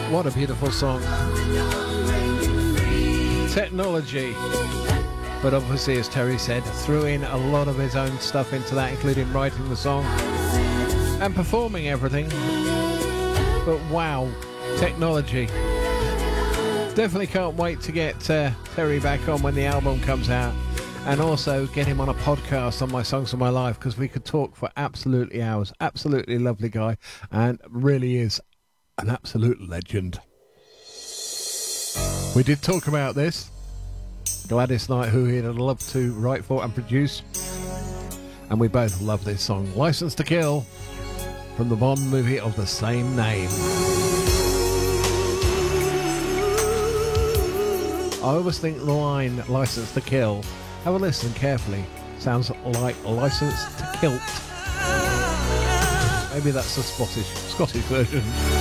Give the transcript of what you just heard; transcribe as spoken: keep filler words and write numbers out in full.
What a beautiful song. Technology. But obviously, as Terry said, threw in a lot of his own stuff into that, including writing the song and performing everything. But wow, technology. Definitely can't wait to get uh, Terry back on when the album comes out, and also get him on a podcast on My Songs of My Life, because we could talk for absolutely hours. Absolutely lovely guy, and really is an absolute legend. We did talk about this. Gladys Knight, who he'd love to write for and produce, and we both love this song, License to Kill, from the Bond movie of the same name. I always think the line License to Kill, have a listen carefully, sounds like License to Kilt. Maybe that's the Scottish Scottish version.